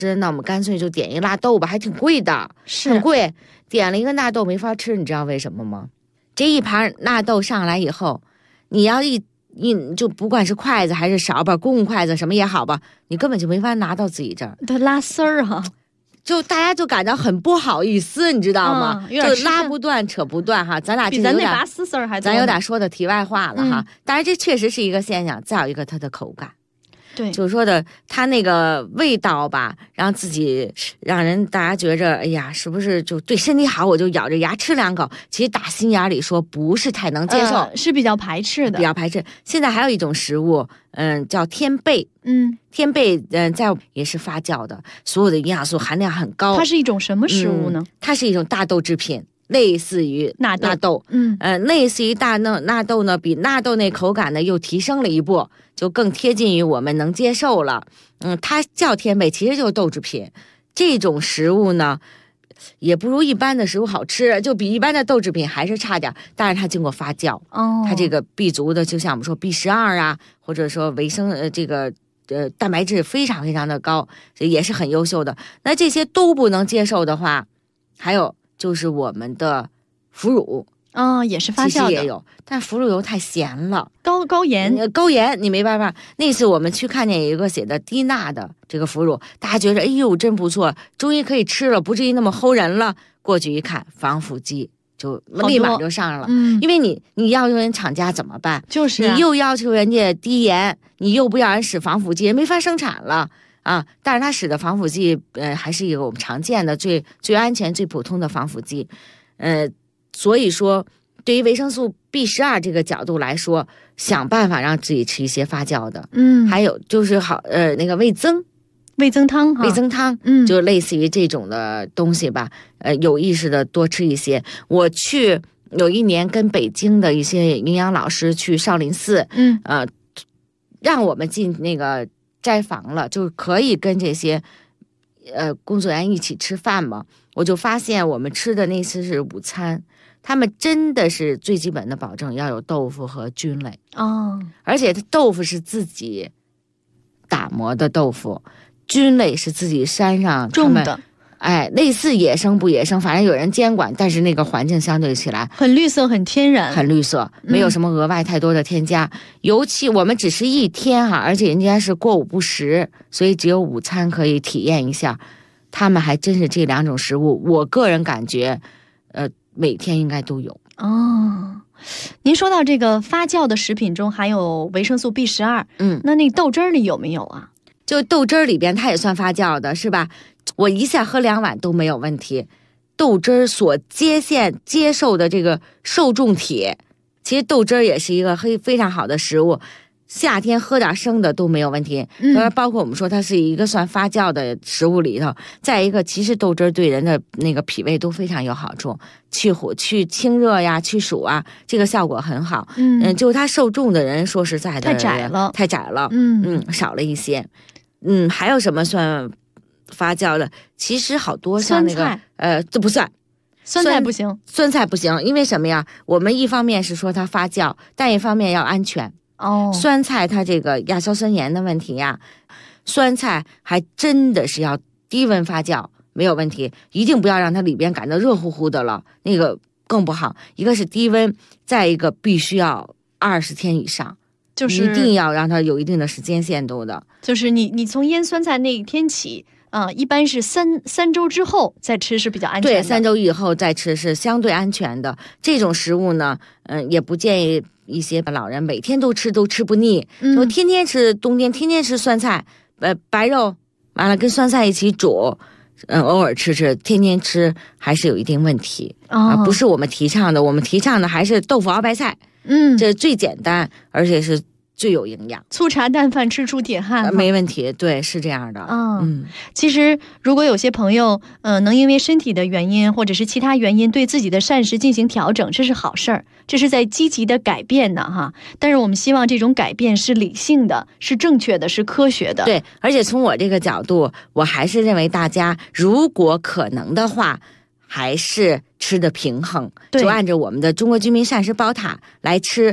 那我们干脆就点一个纳豆吧，还挺贵的， 是很贵。点了一个纳豆没法吃，你知道为什么吗？这一盘纳豆上来以后，你要一就不管是筷子还是勺吧，公共筷子什么也好吧，你根本就没法拿到自己这儿， 它拉丝儿哈， 就大家就感到很不好意思，你知道吗？就拉不断扯不断哈，咱俩比咱那拔丝丝儿还多， 咱有点说的题外话了哈。当然这确实是一个现象，再有一个它的口感。 对， 就是说的它那个味道吧，让自己让人大家觉着，哎呀，是不是就对身体好？我就咬着牙吃2口。其实打心眼里说不是太能接受， 是比较排斥的， 比较排斥。现在还有一种食物，叫天贝，天贝，在也是发酵的，所有的营养素含量很高。 它是一种什么食物呢？ 它是一种大豆制品。类似于纳豆，类似于纳豆呢，比纳豆那口感呢又提升了一步，就更贴近于我们能接受了。它叫天贝，其实就是豆制品。这种食物呢，也不如一般的食物好吃，就比一般的豆制品还是差点。但是它经过发酵，它这个 B 族的，就像我们说 B12啊，或者说维生这个蛋白质非常非常的高，也是很优秀的。那这些都不能接受的话，还有。就是我们的腐乳也是发酵的， 也有，但腐乳油太咸了， 高盐， 你没办法。那次我们去看见有一个写的低钠的这个腐乳，大家觉得哎呦真不错，终于可以吃了，不至于那么齁人了。过去一看，防腐剂就立马就上了，因为你要求人厂家怎么办？ 就是你又要求人家低盐，你又不要人使防腐剂，没法生产了。但是它使的防腐剂，还是一个我们常见的最安全、最普通的防腐剂，所以说，对于维生素 B12这个角度来说，想办法让自己吃一些发酵的，还有就是那个味增汤，就类似于这种的东西吧，有意识的多吃一些。我去有一年跟北京的一些营养老师去少林寺，让我们进那个。斋房了，就可以跟这些工作人员一起吃饭嘛。我就发现我们吃的那次是午餐，他们真的是最基本的保证要有豆腐和菌类而且豆腐是自己打磨的豆腐，菌类是自己山上种的。 类似野生不野生，反正有人监管，但是那个环境相对起来很绿色，很天然， 很绿色，没有什么额外太多的添加。尤其我们只是一天而且人家是过午不食，所以只有午餐可以体验一下。他们还真是这2种食物，我个人感觉，每天应该都有。 您说到这个发酵的食品中含有维生素 B12，那豆汁儿里有没有啊？ 就豆汁儿里边它也算发酵的，是吧？我一下喝2碗都没有问题。豆汁儿所接受的这个受众体，其实豆汁儿也是一个非常好的食物，夏天喝点生的都没有问题。包括我们说它是一个算发酵的食物里头，再一个其实豆汁儿对人的那个脾胃都非常有好处，去火去清热呀，去暑啊，这个效果很好。就是它受众的人说实在的太窄了，少了一些。还有什么算发酵的？其实好多像那个这不算。 酸菜不行， 酸菜不行，因为什么呀？我们一方面是说它发酵，但一方面要安全。酸菜它这个亚硝酸盐的问题呀，酸菜还真的是要低温发酵没有问题，一定不要让它里边感到热乎乎的了，那个更不好。一个是低温，再一个必须要20天以上。就是一定要让它有一定的时间限度的， 就是你从腌酸菜那一天起，一般是三周之后再吃是比较安全的。 对，3周以后再吃是相对安全的。这种食物呢，也不建议一些老人每天都吃不腻，就天天吃，冬天天天吃酸菜，白肉完了跟酸菜一起煮，偶尔吃，天天吃还是有一定问题不是我们提倡的。我们提倡的还是豆腐熬白菜，这最简单，而且是最有营养。 粗茶淡饭吃出铁汉， 没问题，对，是这样的。 其实如果有些朋友能因为身体的原因或者是其他原因对自己的膳食进行调整，这是好事儿，这是在积极的改变的哈。但是我们希望这种改变是理性的，是正确的，是科学的。 对，而且从我这个角度，我还是认为大家如果可能的话，还是吃的平衡，就按照我们的中国居民膳食宝塔来吃。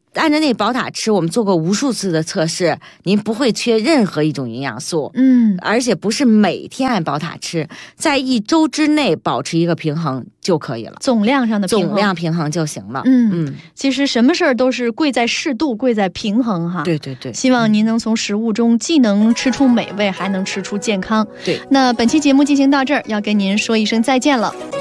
按照那宝塔吃，我们做过无数次的测试，您不会缺任何一种营养素。而且不是每天按宝塔吃，在1周之内保持一个平衡就可以了， 总量上的平衡， 总量平衡就行了。 其实什么事儿都是贵在适度，贵在平衡哈。 对对对， 希望您能从食物中既能吃出美味，还能吃出健康。 对， 那本期节目进行到这儿，要跟您说一声再见了。